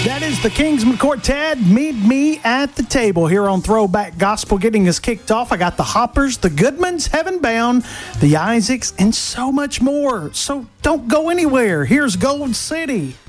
That is the Kingsman Quartet. Meet me at the table here on Throwback Gospel. Getting us kicked off, I got the Hoppers, the Goodmans, Heaven Bound, the Isaacs, and so much more. So don't go anywhere. Here's Gold City.